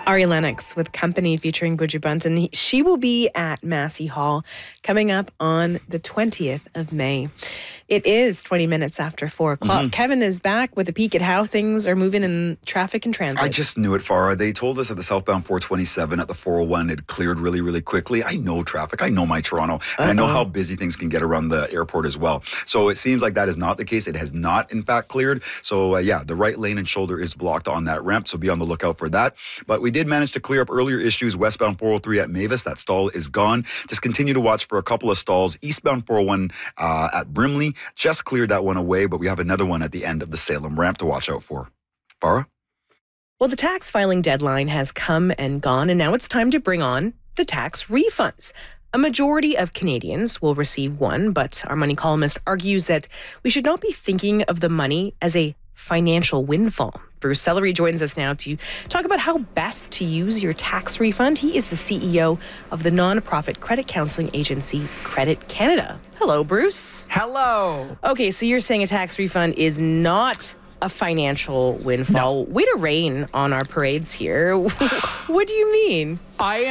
Ari Lennox with Company featuring Buju Banton. She will be at Massey Hall coming up on the 20th of May. It is 20 minutes after 4 o'clock. Kevin is back with a peek at how things are moving in traffic and transit. I just knew it, Farah. They told us that the southbound 427 at the 401 had cleared really, really quickly. I know traffic. I know my Toronto. And I know how busy things can get around the airport as well. So it seems like that is not the case. It has not, in fact, cleared. So, the right lane and shoulder is blocked on that ramp. So be on the lookout for that. But we did manage to clear up earlier issues. Westbound 403 at Mavis, that stall is gone. Just continue to watch for a couple of stalls. Eastbound 401 at Brimley, just cleared that one away, but we have another one at the end of the Salem ramp to watch out for. Farah? Well, the tax filing deadline has come and gone, and now it's time to bring on the tax refunds. A majority of Canadians will receive one, but our money columnist argues that we should not be thinking of the money as a financial windfall. Bruce Sellery joins us now to talk about how best to use your tax refund. He is the CEO of the nonprofit credit counseling agency Credit Canada. Hello, Bruce. Hello. Okay, so you're saying a tax refund is not a financial windfall. No. Way to rain on our parades here. What do you mean? I